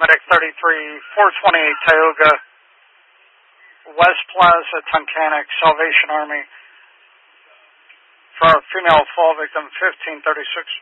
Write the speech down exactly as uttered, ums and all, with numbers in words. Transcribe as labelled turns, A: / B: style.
A: Medic thirty-three, four twenty-eight Tioga, West Plaza, Tunkhannock, Salvation Army. For our female fall victim, fifteen thirty-six.